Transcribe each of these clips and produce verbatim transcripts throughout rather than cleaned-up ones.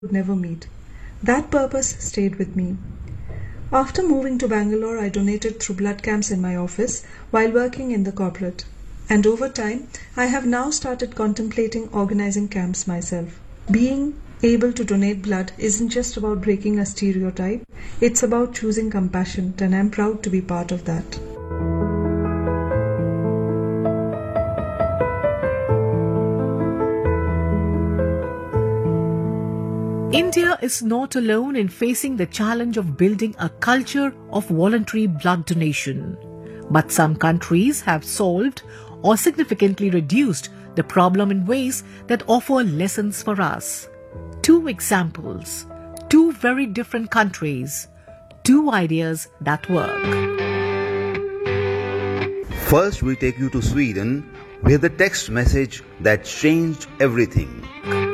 would never meet. That purpose stayed with me. After moving to Bangalore, I donated through blood camps in my office while working in the corporate. And over time, I have now started contemplating organizing camps myself. Being able to donate blood isn't just about breaking a stereotype, it's about choosing compassion, and I'm proud to be part of that. India is not alone in facing the challenge of building a culture of voluntary blood donation. But some countries have solved or significantly reduced the problem in ways that offer lessons for us. Two examples, two very different countries, two ideas that work. First, we take you to Sweden, where the text message that changed everything.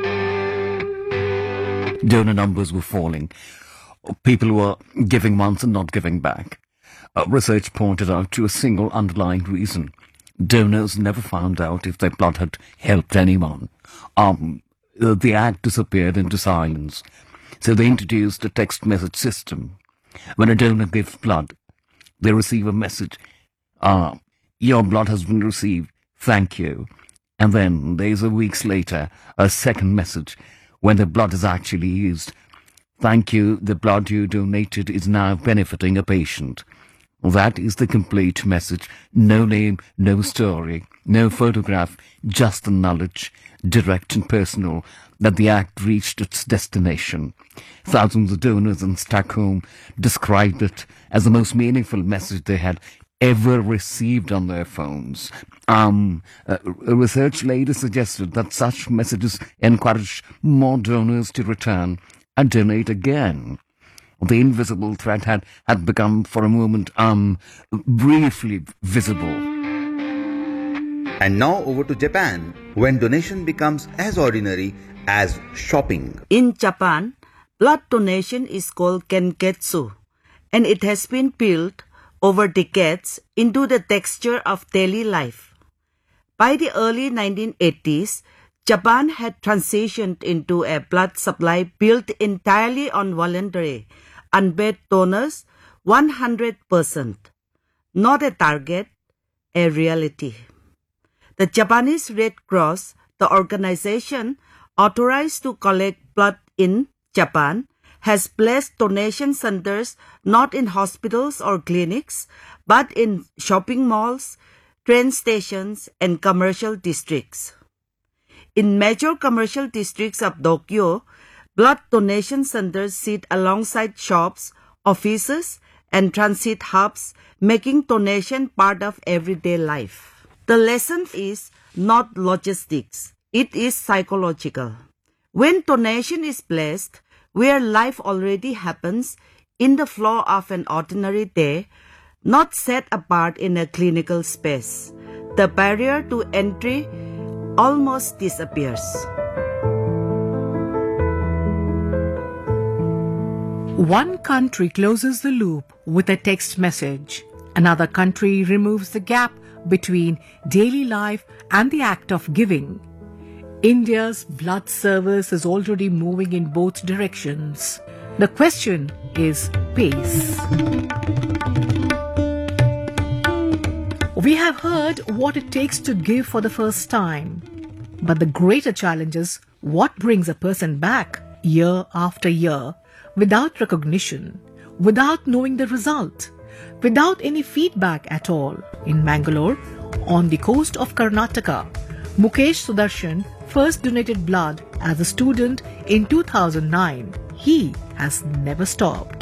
Donor numbers were falling. People were giving once and not giving back. Uh, research pointed out to a single underlying reason. Donors never found out if their blood had helped anyone. Um, uh, the act disappeared into silence. So they introduced a text message system. When a donor gives blood, they receive a message. Ah, your blood has been received. Thank you. And then days or weeks later, a second message. When the blood is actually used, thank you, the blood you donated is now benefiting a patient. That is the complete message. No name, no story, no photograph, just the knowledge, direct and personal, that the act reached its destination. Thousands of donors in Stockholm described it as the most meaningful message they had ever received on their phones. Um, uh, research later suggested that such messages encourage more donors to return and donate again. The invisible thread had, had become for a moment, um, briefly visible. And now over to Japan, when donation becomes as ordinary as shopping. In Japan, blood donation is called Genketsu, and it has been built over decades into the texture of daily life. By the early nineteen eighties, Japan had transitioned into a blood supply built entirely on voluntary, unpaid donors, one hundred percent. Not a target, a reality. The Japanese Red Cross, the organization authorized to collect blood in Japan, has placed donation centers not in hospitals or clinics, but in shopping malls, train stations, and commercial districts. In major commercial districts of Tokyo, blood donation centers sit alongside shops, offices, and transit hubs, making donation part of everyday life. The lesson is not logistics, it is psychological. When donation is placed where life already happens, in the flow of an ordinary day, not set apart in a clinical space, the barrier to entry almost disappears. One country closes the loop with a text message. Another country removes the gap between daily life and the act of giving. India's blood service is already moving in both directions. The question is pace. We have heard what it takes to give for the first time. But the greater challenge is what brings a person back year after year without recognition, without knowing the result, without any feedback at all. In Mangalore, on the coast of Karnataka, Mukesh Sudarshan first donated blood as a student in two thousand nine. He has never stopped.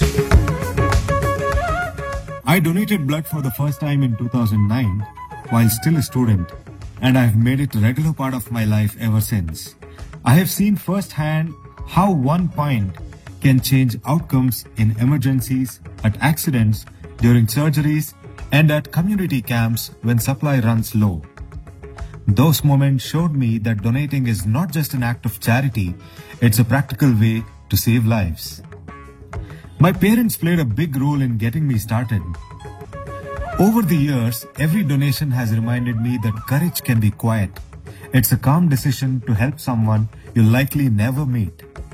I donated blood for the first time in two thousand nine while still a student, and I have made it a regular part of my life ever since. I have seen firsthand how one point can change outcomes in emergencies, at accidents, during surgeries, and at community camps when supply runs low. Those moments showed me that donating is not just an act of charity, it's a practical way to save lives. My parents played a big role in getting me started. Over the years, every donation has reminded me that courage can be quiet. It's a calm decision to help someone you'll likely never meet.